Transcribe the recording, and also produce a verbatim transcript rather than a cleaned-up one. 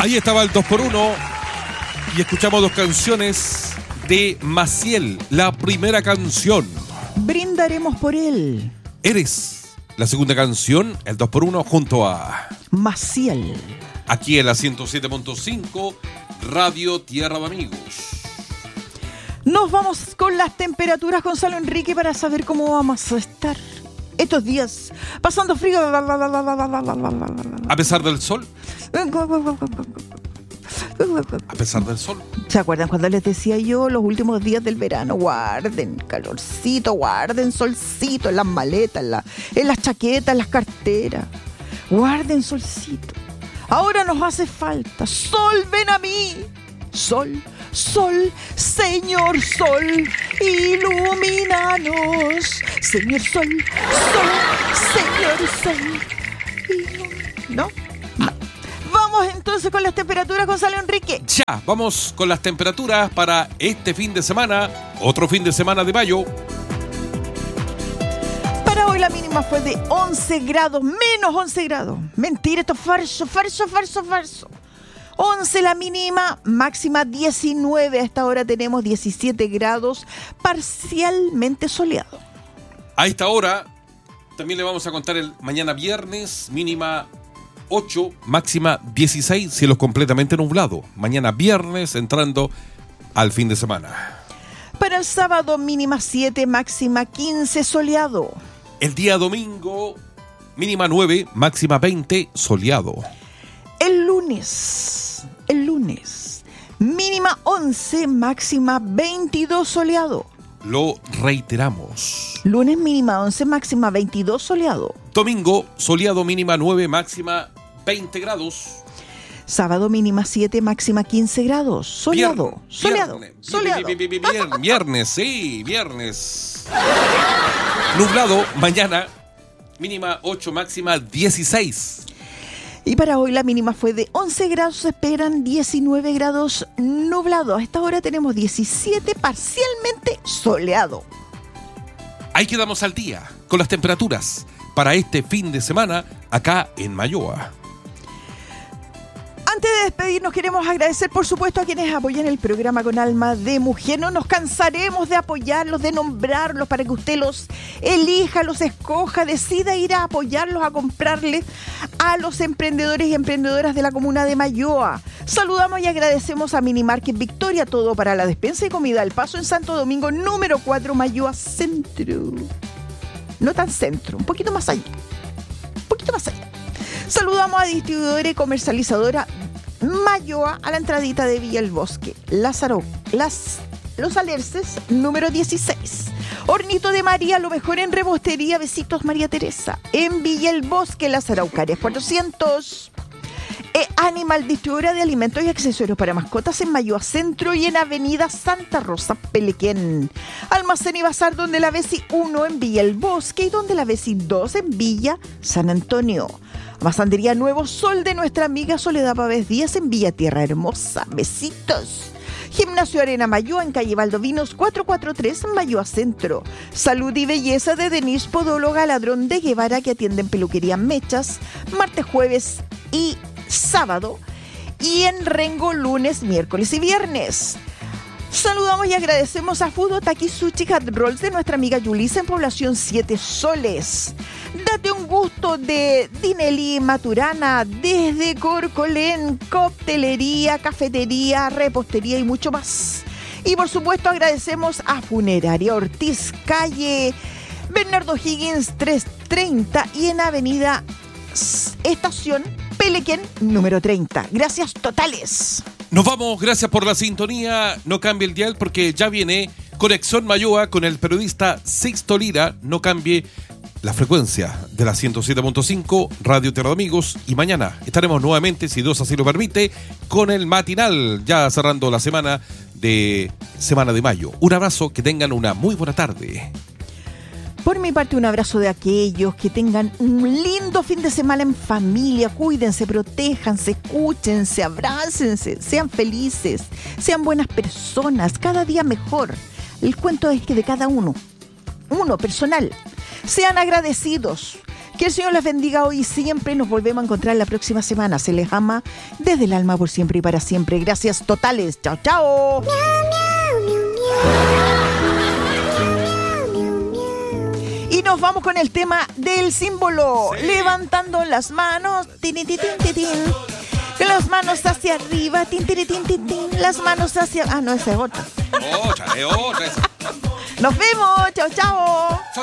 Ahí estaba el dos por uno y escuchamos dos canciones de Maciel. La primera canción, Brindaremos por él. Eres. La segunda canción, el dos por uno junto a Maciel. Aquí en la ciento siete punto cinco, Radio Tierra de Amigos. Nos vamos con las temperaturas, Gonzalo Enrique, para saber cómo vamos a estar estos días. Pasando frío. A pesar del sol. A pesar del sol. ¿Se acuerdan cuando les decía yo los últimos días del verano? Guarden calorcito, guarden solcito en las maletas, en, la, en las chaquetas, en las carteras. Guarden solcito. Ahora nos hace falta. Sol, ven a mí. Sol, sol, Señor Sol, ilumínanos. Señor Sol, Sol, Señor Sol. Ilum- ¿No? ¿No? Vamos entonces con las temperaturas, Gonzalo Enrique. Ya, vamos con las temperaturas para este fin de semana, otro fin de semana de mayo. Para hoy la mínima fue de once grados, menos once grados. Mentira, esto es falso, falso, falso, falso. once la mínima, máxima diecinueve. A esta hora tenemos diecisiete grados, parcialmente soleado. A esta hora también le vamos a contar el mañana viernes, mínima ocho, máxima dieciséis, cielos completamente nublado. Mañana viernes entrando al fin de semana. Para el sábado, mínima siete, máxima quince, soleado. El día domingo, mínima nueve, máxima veinte, soleado. El lunes, el lunes, mínima once, máxima veintidós, soleado. Lo reiteramos. Lunes mínima once, máxima veintidós, soleado. Domingo, soleado, mínima nueve, máxima veinte grados. Sábado mínima siete, máxima quince grados. Soleado, Vier- soleado, viernes, soleado. vi- vi- vi- vi- vier- Viernes, sí, viernes. Nublado, mañana, mínima ocho, máxima dieciséis. Y para hoy la mínima fue de once grados, se esperan diecinueve grados nublado. A esta hora tenemos diecisiete, parcialmente soleado. Ahí quedamos al día con las temperaturas para este fin de semana acá en Mayoa. Antes de despedirnos, queremos agradecer, por supuesto, a quienes apoyan el programa con alma de mujer. No nos cansaremos de apoyarlos, de nombrarlos para que usted los elija, los escoja, decida ir a apoyarlos, a comprarles a los emprendedores y emprendedoras de la comuna de Mayoa. Saludamos y agradecemos a Minimarket Victoria, todo para la despensa y comida al paso en Santo Domingo, número cuatro, Mayoa Centro. No tan centro, un poquito más allá. Un poquito más allá. Saludamos a distribuidora y comercializadora Mayoa a la entradita de Villa El Bosque. Lázaro, las, Los Alerces, número dieciséis. Hornito de María, lo mejor en repostería. Besitos, María Teresa. En Villa El Bosque, Las Araucarias cuatrocientos. E Animal, distribuidora de alimentos y accesorios para mascotas en Mayoa Centro y en Avenida Santa Rosa, Pelequén. Almacén y bazar donde la Besi uno en Villa El Bosque y donde la Besi dos en Villa San Antonio. Masandería Nuevo Sol de nuestra amiga Soledad Pávez Díaz en Villa Tierra Hermosa. Besitos. Gimnasio Arena Mayoa en calle Valdovinos cuatrocientos cuarenta y tres en Mayoa Centro. Salud y belleza de Denise Podóloga Ladrón de Guevara, que atienden peluquería Mechas martes, jueves y sábado, y en Rengo lunes, miércoles y viernes. Saludamos y agradecemos a Fudo Taki Sushi Hot Rolls de nuestra amiga Yulisa en población siete Soles. Date un gusto de Dinelí Maturana desde Corcolén, coctelería, cafetería, repostería y mucho más. Y por supuesto agradecemos a Funeraria Ortiz, calle Bernardo Higgins trescientos treinta y en avenida Estación Pelequén número treinta. Gracias totales. Nos vamos, gracias por la sintonía. No cambie el dial porque ya viene Conexión Mayoa con el periodista Sixto Lira. No cambie la frecuencia de la ciento siete punto cinco Radio Tierra de Amigos. Y mañana estaremos nuevamente, si Dios así lo permite, con el matinal, ya cerrando la semana de Semana de Mayo. Un abrazo, que tengan una muy buena tarde. Por mi parte, un abrazo de aquellos que tengan un lindo fin de semana en familia. Cuídense, protéjanse, escúchense, abrácense, sean felices, sean buenas personas, cada día mejor. El cuento es que de cada uno, uno personal, sean agradecidos, Que el Señor les bendiga hoy y siempre. Nos volvemos a encontrar la próxima semana. Se les ama desde el alma por siempre y para siempre. Gracias totales. Chao, chao. Y nos vamos con el tema del símbolo. Sí. Levantando las manos. Tin, tin, tin, tin, tin. Las manos hacia arriba. Tin, tin, tin, tin, tin. Las manos hacia... Ah, no, esa es otra. Otra, es otra. Nos vemos. Chao, chao.